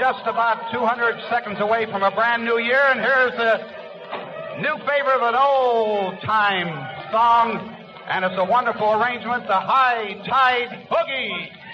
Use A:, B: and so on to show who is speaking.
A: just about 200 seconds away from a brand new year, and here's a new favorite of an old-time song, and it's a wonderful arrangement, the High Tide Boogie.